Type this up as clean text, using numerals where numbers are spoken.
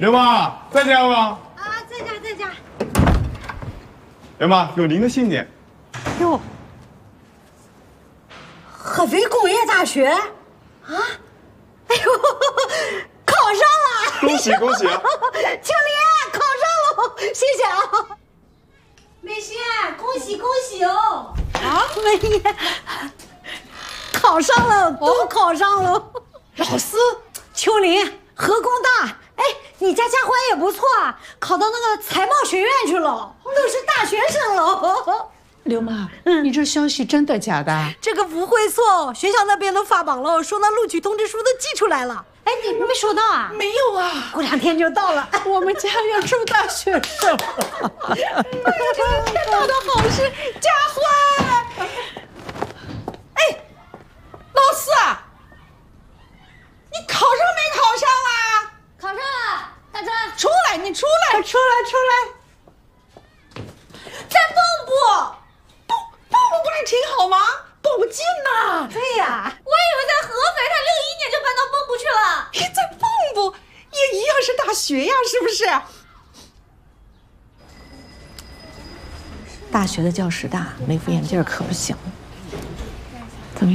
刘妈在家吗？ 啊，在家在家。 刘妈，有您的信件。 哟，合肥工业大学啊！哎呦，考上了！ 恭喜恭喜啊！ 青莲考上了，谢谢啊！美仙，恭喜恭喜哦！啊，美艳，考上了，都考上了。 老师， 秋林，河工大，哎，你家佳欢也不错啊，考到那个财贸学院去了，都是大学生了。 刘妈，你这消息真的假的？ 这个不会错，学校那边都发榜了，说那录取通知书都寄出来了。哎，你没收到啊？ 没有啊， 过2天就到了。 我们家要出大学生了。哎呀，这是天大的好事，佳欢！哎，老师啊，你考上没考上啊？ 考上了，大张， 出来，你出来，出来， 在蚌埠。 蚌埠不是挺好吗？蚌埠近呐。 对呀， 我以为在合肥，他61年就搬到蚌埠去了。 在蚌埠也一样是大学呀，是不是？ 大学的教室大，没副眼镜可不行。